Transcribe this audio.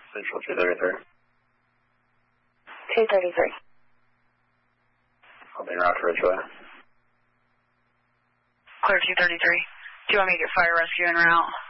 Central 233. 233. I'll be en route to Ridgeway. Clear 233. Do you want me to get fire rescue en route?